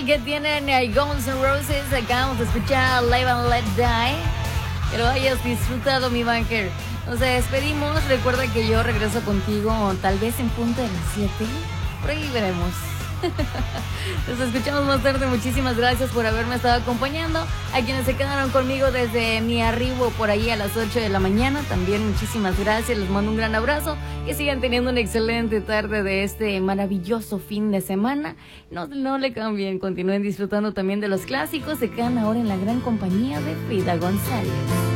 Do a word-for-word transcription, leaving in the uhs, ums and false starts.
tal? ¿Qué tienen eh, Guns N' Roses? Acabamos de escuchar Live and Let Die. Que lo hayas disfrutado, mi banker. Nos despedimos. Recuerda que yo regreso contigo tal vez en punto de las siete. Por ahí veremos. Nos escuchamos más tarde. Muchísimas gracias por haberme estado acompañando. A quienes se quedaron conmigo desde mi arribo por ahí a las ocho de la mañana, también muchísimas gracias. Les mando un gran abrazo. Que sigan teniendo una excelente tarde de este maravilloso fin de semana. No, no le cambien, continúen disfrutando también de los clásicos. Se quedan ahora en la gran compañía de Frida González.